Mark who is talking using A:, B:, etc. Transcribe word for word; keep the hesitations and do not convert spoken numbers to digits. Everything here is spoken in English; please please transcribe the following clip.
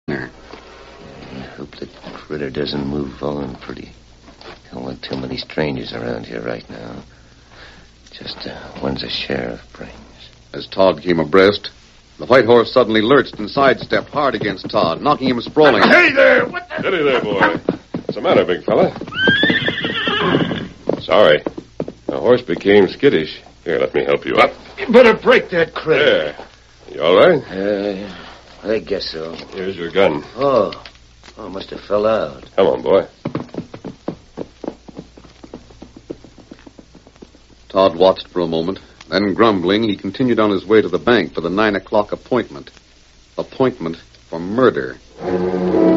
A: I
B: hope the critter doesn't move on pretty. Don't want too many strangers around here right now. Just uh, one's a sheriff brings.
A: As Todd came abreast, the white horse suddenly lurched and sidestepped hard against Todd, knocking him sprawling.
C: Hey there! What the...
D: Steady there, boy. What's the matter, big fella? Sorry. The horse became skittish. Here, let me help you up.
C: You better break that critter.
D: There. You all right?
B: Uh, I guess so.
D: Here's your gun.
B: Oh. Oh, must have fell out.
D: Come on, boy.
A: Todd watched for a moment. Then, grumbling, he continued on his way to the bank for the nine o'clock appointment. Appointment for murder.